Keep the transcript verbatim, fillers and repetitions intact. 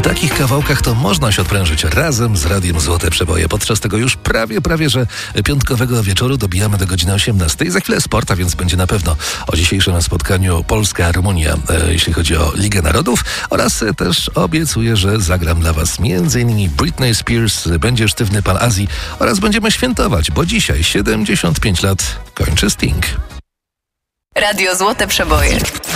takich kawałkach to można się odprężyć razem z Radiem Złote Przeboje. Podczas tego już prawie, prawie, że piątkowego wieczoru dobijamy do godziny osiemnastej. Za chwilę sport, a więc będzie na pewno o dzisiejszym spotkaniu Polska-Rumunia, e, jeśli chodzi o Ligę Narodów. Oraz e, też obiecuję, że zagram dla Was między innymi Britney Spears, będzie Sztywny Pan Azji oraz będziemy świętować, bo dzisiaj siedemdziesiąt pięć lat kończy Sting. Radio Złote Przeboje.